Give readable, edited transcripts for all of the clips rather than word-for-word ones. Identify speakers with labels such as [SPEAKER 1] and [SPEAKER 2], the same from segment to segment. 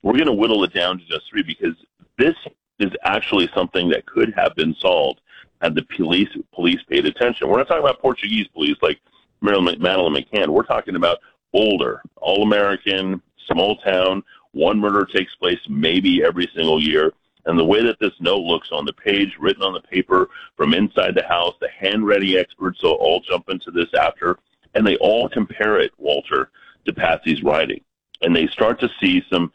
[SPEAKER 1] we're going to whittle it down to just 3 because this is actually something that could have been solved had the police paid attention. We're not talking about Portuguese police like Madeline McCann. We're talking about older, all-American, small town. One murder takes place maybe every single year. And the way that this note looks on the page, written on the paper from inside the house, the hand-ready experts will all jump into this after, and they all compare it, Walter, to Patsy's writing. And they start to see some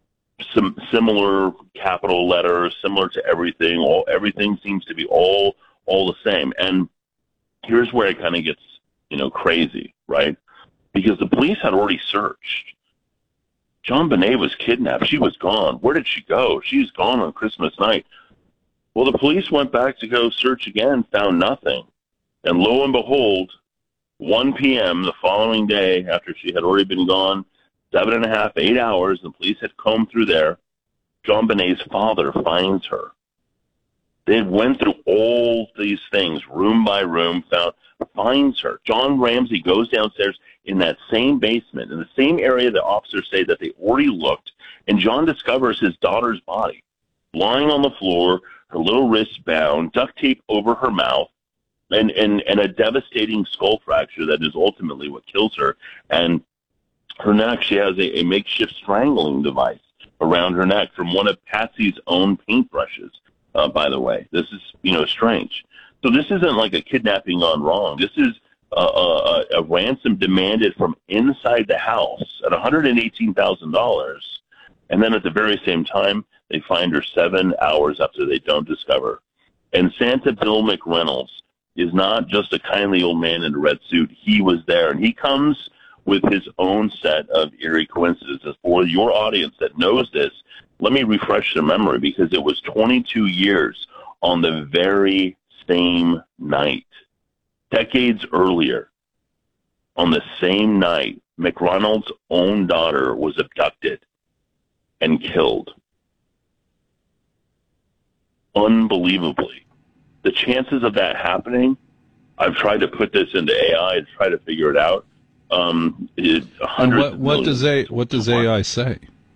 [SPEAKER 1] similar capital letters, similar to everything. Everything seems to be all the same. And here's where it kind of gets, crazy, right? Because the police had already searched. JonBenét was kidnapped. She was gone. Where did she go? She's gone on Christmas night. Well, the police went back to go search again, found nothing. And lo and behold, 1 p.m. the following day, after she had already been gone 7.5, 8 hours, the police had combed through there, JonBenét's father finds her. They went through all these things, room by room, finds her. John Ramsey goes downstairs in that same basement, in the same area the officers say that they already looked, and John discovers his daughter's body, lying on the floor, her little wrists bound, duct tape over her mouth, and a devastating skull fracture that is ultimately what kills her. And her neck, she has a makeshift strangling device around her neck from one of Patsy's own paintbrushes, by the way. This is, strange. So this isn't like a kidnapping gone wrong. This is a ransom demanded from inside the house at $118,000. And then at the very same time, they find her 7 hours after they don't discover. And Santa Bill McReynolds is not just a kindly old man in a red suit. He was there. And he comes with his own set of eerie coincidences. For your audience that knows this, let me refresh their memory, because it was 22 years on the very same night. Decades earlier, on the same night, McReynolds' own daughter was abducted and killed. Unbelievably. The chances of that happening, I've tried to put this into AI and try to figure it out.
[SPEAKER 2] What does AI say?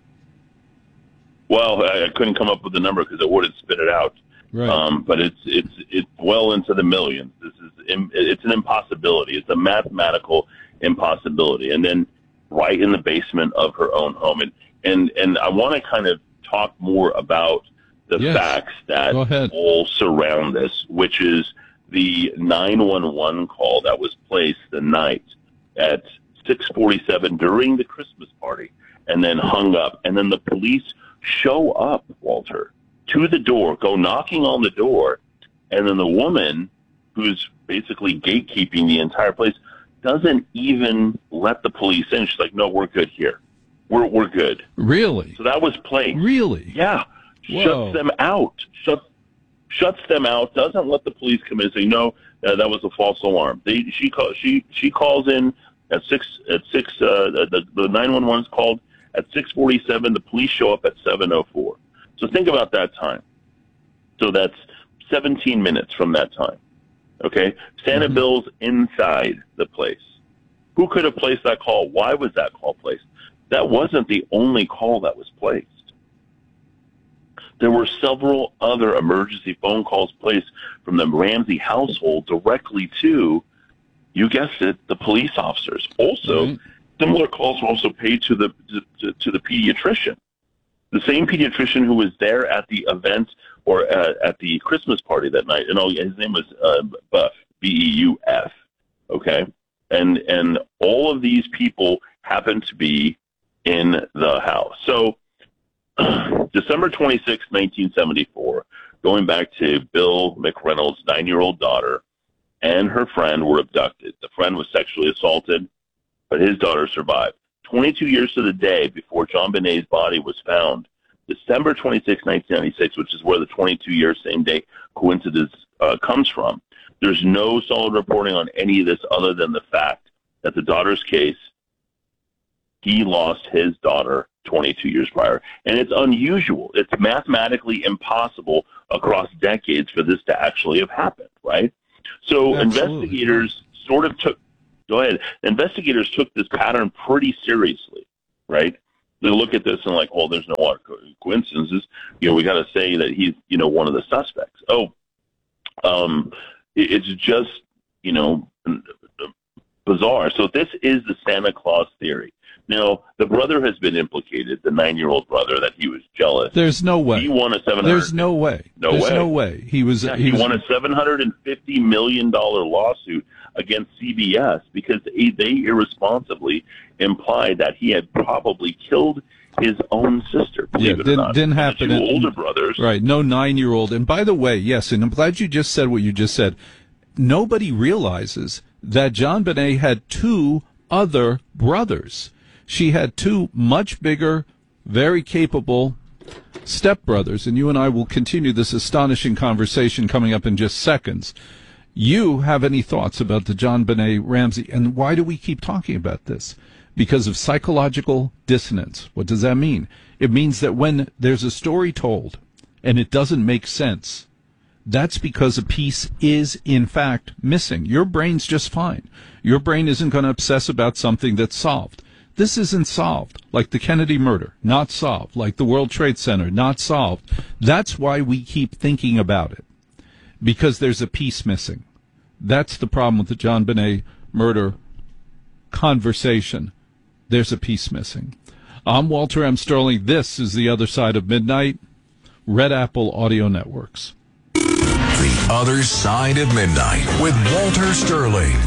[SPEAKER 1] Well, I couldn't come up with the number because it wouldn't spit it out.
[SPEAKER 2] Right.
[SPEAKER 1] But it's well into the millions. It's an impossibility. It's a mathematical impossibility. And then right in the basement of her own home. And I want to kind of talk more about the facts that all surround this, which is the 911 call that was placed the night at 6:47 during the Christmas party and then hung up. And then the police show up, Walter, to the door, go knocking on the door, and then the woman who's basically gatekeeping the entire place doesn't even let the police in. She's like, no, we're good here. We're good.
[SPEAKER 2] Really?
[SPEAKER 1] So that was placed.
[SPEAKER 2] Really?
[SPEAKER 1] Yeah.
[SPEAKER 2] Whoa.
[SPEAKER 1] Shuts them out. Shuts them out, doesn't let the police come in and say, no, that was a false alarm. She calls in at 6, the 911 is called at 6:47. The police show up at 7:04. So think about that time. So that's 17 minutes from that time. Okay? Santa Bill's inside the place. Who could have placed that call? Why was that call placed? That wasn't the only call that was placed. There were several other emergency phone calls placed from the Ramsey household directly to, you guessed it, the police officers. Also, similar calls were also paid to the pediatrician. The same pediatrician who was there at the event or at the Christmas party that night. And his name was Buff, B-E-U-F, okay? And all of these people happened to be in the house. So December 26, 1974, going back to Bill McReynolds' 9-year-old daughter and her friend were abducted. The friend was sexually assaulted, but his daughter survived. 22 years to the day before JonBenét's body was found, December 26, 1996, which is where the 22-year same-day coincidence comes from. There's no solid reporting on any of this other than the fact that the daughter's case, he lost his daughter 22 years prior. And it's unusual. It's mathematically impossible across decades for this to actually have happened, right? So investigators sort of investigators took this pattern pretty seriously, right? look at this and like, well, there's no coincidences. We got to say that he's, one of the suspects. It's just, bizarre. So this is the Santa Claus theory. Now, the brother has been implicated, the 9-year-old brother, that he was jealous.
[SPEAKER 2] There's no way.
[SPEAKER 1] He won a
[SPEAKER 2] There's no way. There's no way. He won
[SPEAKER 1] a $750 million lawsuit against CBS because they irresponsibly implied that he had probably killed his own sister. Believe it or not.
[SPEAKER 2] Didn't happen.
[SPEAKER 1] The two older brothers.
[SPEAKER 2] Right. No 9-year-old. And by the way, yes, and I'm glad you just said what you just said. Nobody realizes that JonBenét had 2 other brothers. She had 2 much bigger, very capable stepbrothers, and you and I will continue this astonishing conversation coming up in just seconds. You have any thoughts about the JonBenét Ramsey, and why do we keep talking about this? Because of psychological dissonance. What does that mean? It means that when there's a story told and it doesn't make sense, that's because a piece is, in fact, missing. Your brain's just fine. Your brain isn't going to obsess about something that's solved. This isn't solved, like the Kennedy murder, not solved, like the World Trade Center, not solved. That's why we keep thinking about it, because there's a piece missing. That's the problem with the JonBenét murder conversation. There's a piece missing. I'm Walter M. Sterling. This is The Other Side of Midnight, Red Apple Audio Networks.
[SPEAKER 3] The Other Side of Midnight with Walter Sterling.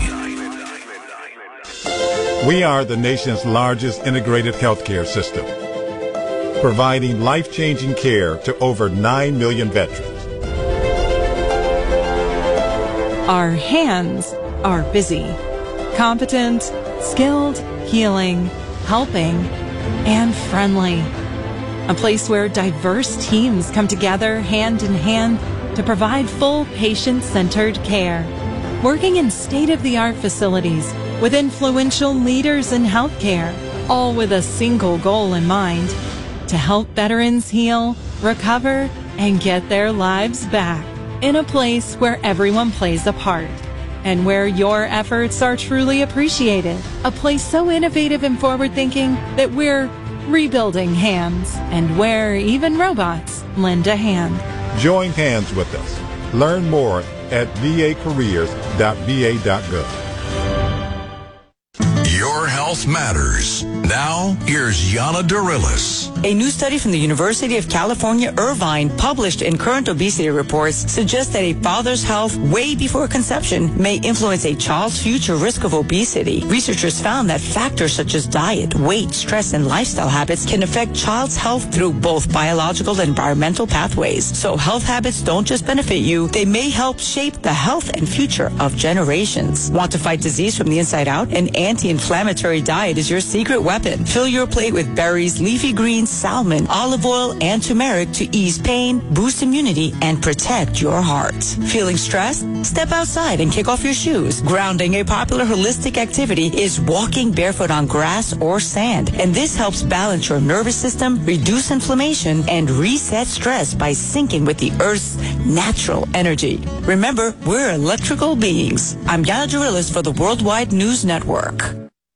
[SPEAKER 4] We are the nation's largest integrated healthcare system, providing life-changing care to over 9 million veterans.
[SPEAKER 5] Our hands are busy, competent, skilled, healing, helping, and friendly. A place where diverse teams come together hand in hand to provide full patient-centered care. Working in state-of-the-art facilities with influential leaders in healthcare, all with a single goal in mind: to help veterans heal, recover, and get their lives back in a place where everyone plays a part and where your efforts are truly appreciated. A place so innovative and forward-thinking that we're rebuilding hands, and where even robots lend a hand.
[SPEAKER 4] Join hands with us. Learn more at vacareers.va.gov.
[SPEAKER 3] Your health matters. Now, here's Yana Darilis.
[SPEAKER 6] A new study from the University of California, Irvine, published in Current Obesity Reports, suggests that a father's health way before conception may influence a child's future risk of obesity. Researchers found that factors such as diet, weight, stress, and lifestyle habits can affect child's health through both biological and environmental pathways. So health habits don't just benefit you, they may help shape the health and future of generations. Want to fight disease from the inside out? An anti-inflammatory diet is your secret weapon. Fill your plate with berries, leafy greens, salmon, olive oil, and turmeric to ease pain, boost immunity, and protect your heart. Feeling stressed? Step outside and kick off your shoes. Grounding, a popular holistic activity, is walking barefoot on grass or sand, and this helps balance your nervous system, reduce inflammation, and reset stress by syncing with the Earth's natural energy. Remember, we're electrical beings. I'm Yana Darilis for the Worldwide News Network.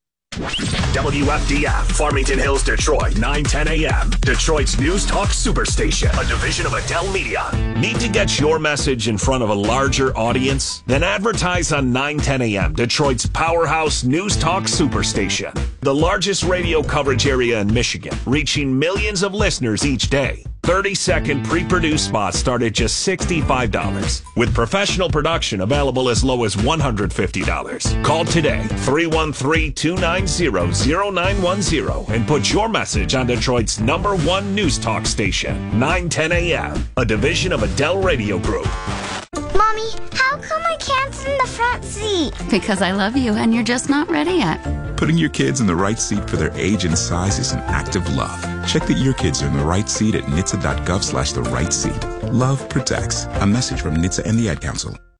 [SPEAKER 7] WFDF, Farmington Hills, Detroit, 9:10 a.m. Detroit's News Talk Superstation, a division of Adele Media. Need to get your message in front of a larger audience? Then advertise on 9:10 a.m., Detroit's powerhouse News Talk Superstation. The largest radio coverage area in Michigan, reaching millions of listeners each day. 30-second pre-produced spots start at just $65, with professional production available as low as $150. Call today, 313-290-0910, and put your message on Detroit's #1 news talk station, 9:10 a.m., a division of Adele Radio Group.
[SPEAKER 8] Mommy, how come I can't sit in the front seat?
[SPEAKER 9] Because I love you and you're just not ready yet.
[SPEAKER 10] Putting your kids in the right seat for their age and size is an act of love. Check that your kids are in the right seat at nhtsa.gov/the right seat. Love protects. A message from NHTSA and the Ad Council.